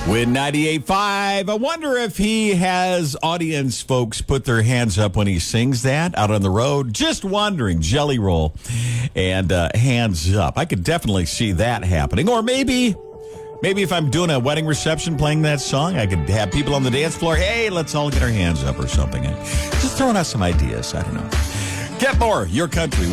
With 98.5, I wonder if he has audience folks put their hands up when he sings that out on the road. Just wondering, Jelly Roll and hands up. I could definitely see that happening. Or maybe if I'm doing a wedding reception playing that song, I could have people on the dance floor, hey, let's all get our hands up or something. Just throwing out some ideas. I don't know. Get more, your country.